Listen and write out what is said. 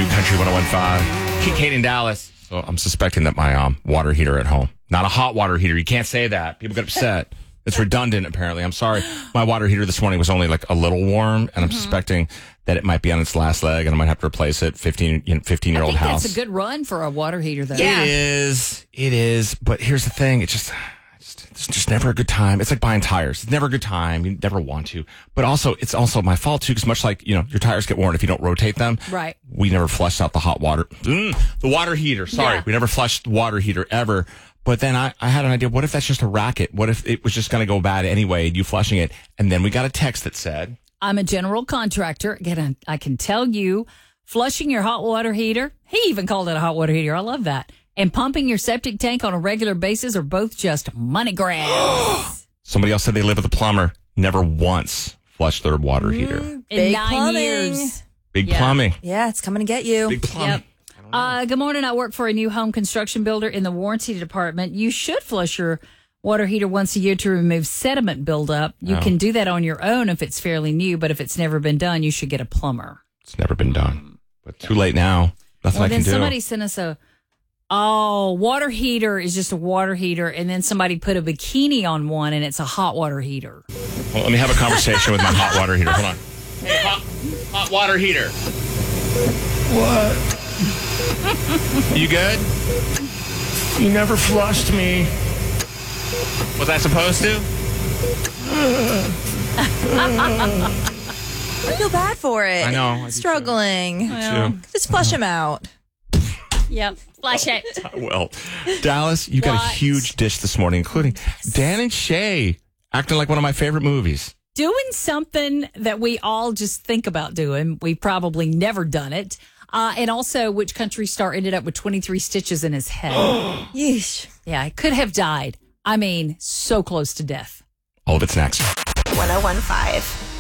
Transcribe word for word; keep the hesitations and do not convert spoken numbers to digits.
New Country one oh one five. Kate in Dallas. So I'm suspecting that my um, water heater at home, not a hot water heater. You can't say that. People get upset. It's redundant, apparently. I'm sorry. My water heater this morning was only like a little warm, and I'm mm-hmm. suspecting that it might be on its last leg, and I might have to replace it. fifteen, you know, fifteen year old house. That's a good run for a water heater, though. Yeah. It is. It is. But here's the thing. It's just, it's, it's just never a good time. It's like buying tires. It's never a good time. You never want to. But also, it's also my fault, too, because much like, you know, your tires get worn if you don't rotate them. Right. We never flushed out the hot water. Mm, the water heater. Sorry. Yeah. We never flushed the water heater ever. But then I, I had an idea. What if that's just a racket? What if it was just going to go bad anyway, you flushing it? And then we got a text that said, I'm a general contractor. Again, I can tell you, flushing your hot water heater, he even called it a hot water heater. I love that. And pumping your septic tank on a regular basis are both just money grabs. Somebody else said they live with a plumber. Never once flushed their water mm, heater. In Big nine plumbing. years. Big yeah. plumbing. Yeah, it's coming to get you. Big plumbing. Yep. Uh, good morning. I work for a new home construction builder in the warranty department. You should flush your water heater once a year to remove sediment buildup. You oh. can do that on your own if it's fairly new, but if it's never been done, you should get a plumber. It's never been done. But too late now. Nothing well, I can then do. Somebody sent us a, oh, water heater is just a water heater, and then somebody put a bikini on one, and it's a hot water heater. Well, let me have a conversation with my hot water heater. Hold on. Hey, hot, hot water heater. What? You good? You never flushed me. Was I supposed to? I feel bad for it. I know. I Struggling. Well, just flush him out. Yep. Flush it. Well, Dallas, you got What? a huge dish this morning, including Dan and Shay acting like one of my favorite movies. Doing something that we all just think about doing. We've probably never done it. Uh, and also, which country star ended up with twenty-three stitches in his head? Yeesh. Yeah, he could have died. I mean, so close to death. All of it's next. one oh one five.